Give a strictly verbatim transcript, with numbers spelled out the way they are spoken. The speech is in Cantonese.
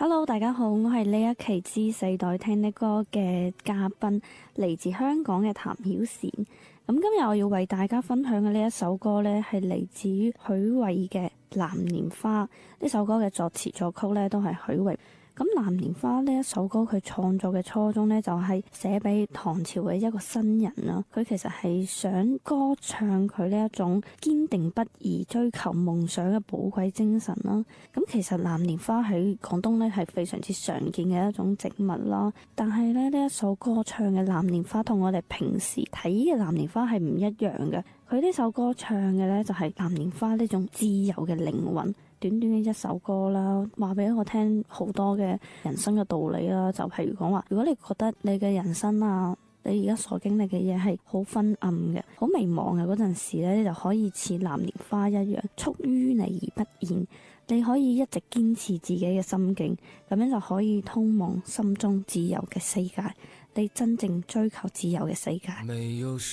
Hello，大家好，我係呢一期知四代聽的歌嘅嘉賓，嚟自香港嘅譚曉善。咁今日我要為大家分享嘅呢一首歌呢，係嚟自於許瑋嘅《藍蓮花》。呢首歌嘅作詞作曲呢，都係許瑋。咁《藍蓮花》呢一首歌，佢創作嘅初衷呢，就係寫俾唐朝嘅一個新人啦。佢其實係想歌唱佢呢一種堅定不移追求夢想嘅寶貴精神啦。咁其實藍蓮花喺廣東呢係非常之常見嘅一種植物啦。但係咧呢一首歌唱嘅藍蓮花同我哋平時睇嘅藍蓮花係唔一樣嘅。佢呢首歌唱嘅呢，就係藍蓮花呢種自由嘅靈魂。短短嘅一首歌啦，話俾我聽好多嘅人生嘅道理啦。就譬如講話，如果你覺得你嘅人生啊，你而家所經歷嘅嘢係好昏暗嘅、好迷茫嘅嗰陣時咧，你就可以似藍蓮花一樣，束於你而不現。你可以一直堅持自己嘅心境，咁樣就可以通往心中自由嘅世界。你真正追求自由嘅世界。